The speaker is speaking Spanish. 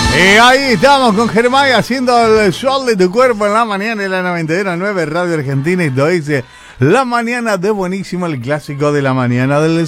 Y ahí estamos con Germán haciendo el sol de tu cuerpo en la mañana de la 91.9 Radio Argentina. Y esto dice la mañana de Buenísimo, el clásico de la mañana del